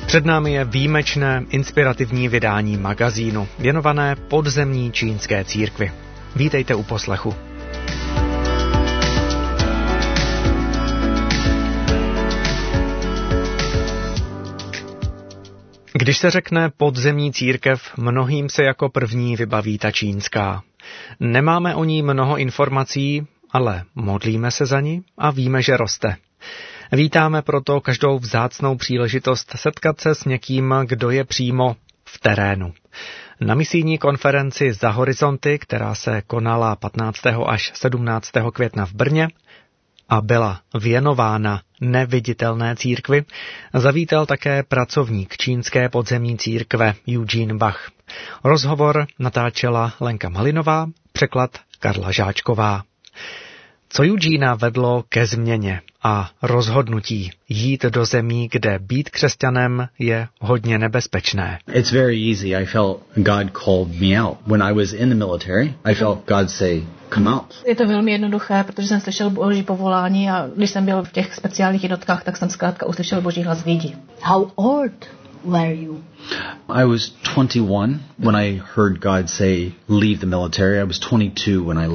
Před námi je výjimečné inspirativní vydání magazínu věnované podzemní čínské církvi. Vítejte u poslechu. Když se řekne podzemní církev, mnohým se jako první vybaví ta čínská. Nemáme o ní mnoho informací, ale modlíme se za ní a víme, že roste. Vítáme proto každou vzácnou příležitost setkat se s někým, kdo je přímo v terénu. Na misijní konferenci Za horizonty, která se konala 15. až 17. května v Brně a byla věnována neviditelné církvi, zavítal také pracovník čínské podzemní církve Eugene Bach. Rozhovor natáčela Lenka Malinová, překlad Karla Žáčková. Co Eugena vedlo ke změně a rozhodnutí jít do zemí, kde být křesťanem je hodně nebezpečné? It's very easy. I felt God called me out. When I was in the military, I felt God say, come out. Je to velmi jednoduché, protože jsem slyšel Boží povolání a když jsem byl v těch speciálních jednotkách, tak jsem zkrátka uslyšel Boží hlas vyjdi. How old were you? I was 21 when I heard God say, leave the military. I was 22 when I